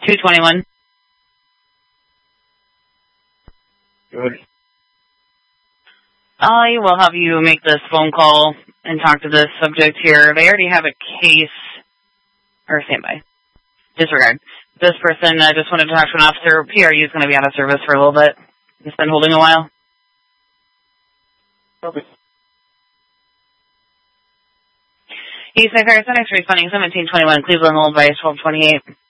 221. Good. I will have you make this phone call and talk to this subject here. They already have a case, or standby. Disregard. This person just wanted to talk to an officer. PRU is going to be out of service for a little bit. It's been holding a while. Okay. East Side Fire Center responding 1721 Cleveland, hold by 1228.